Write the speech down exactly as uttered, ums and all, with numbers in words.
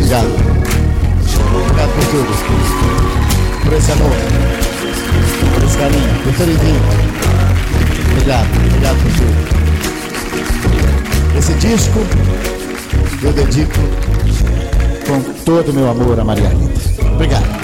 Obrigado. Obrigado por tudo. Por esse amor. Por esse carinho. Por ter vindo. Obrigado. Obrigado por tudo. Esse disco eu dedico com todo o meu amor a Maria Rita. Obrigado.